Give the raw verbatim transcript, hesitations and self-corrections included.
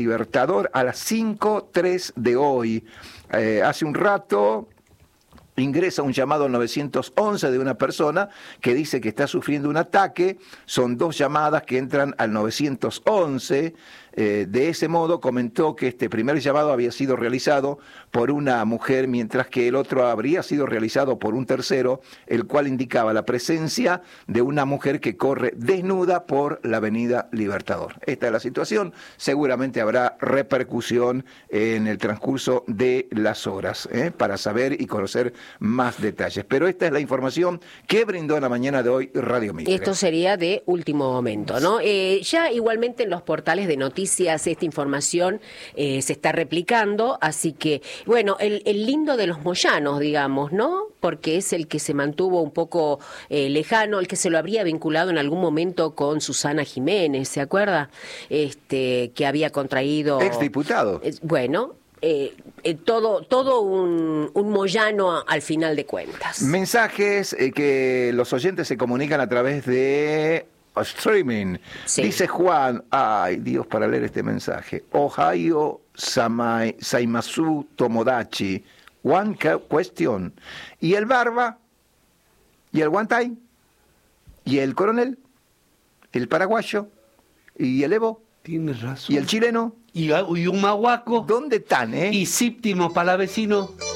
Libertador a las cinco tres de hoy. Eh, hace un rato ingresa un llamado al nueve once de una persona que dice que está sufriendo un ataque. Son dos llamadas que entran al nueve once. Eh, de ese modo comentó que este primer llamado había sido realizado por una mujer, mientras que el otro habría sido realizado por un tercero, el cual indicaba la presencia de una mujer que corre desnuda por la avenida Libertador. Esta es la situación. Seguramente habrá repercusión en el transcurso de las horas, ¿eh? para saber y conocer más detalles. Pero esta es la información que brindó en la mañana de hoy Radio Mitre. Esto sería de último momento, ¿no? Eh, ya igualmente en los portales de noticias esta información eh, se está replicando, así que, bueno, el, el lindo de los moyanos, digamos, ¿no? Porque es el que se mantuvo un poco eh, lejano, el que se lo habría vinculado en algún momento con Susana Jiménez, ¿se acuerda? Este, que había contraído... Exdiputado. Eh, bueno... Eh, eh, todo todo un, un moyano a, al final de cuentas. Mensajes eh, que los oyentes se comunican a través de streaming. Sí. Dice Juan, ay Dios, para leer este mensaje. Ohio Samai, Saimasu Tomodachi. One question. ¿Y el Barba? ¿Y el Guantay? ¿Y el Coronel? ¿El Paraguayo? ¿Y el Evo? Tienes razón. ¿Y el chileno? Y, y un mahuaco. ¿Dónde están, eh? Y Séptimo Palavecino.